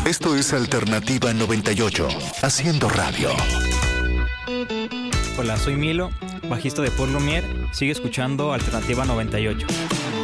Esto es Alternativa 98, haciendo radio. Hola, soy Milo, bajista de Paul Lumière. Sigue escuchando Alternativa 98.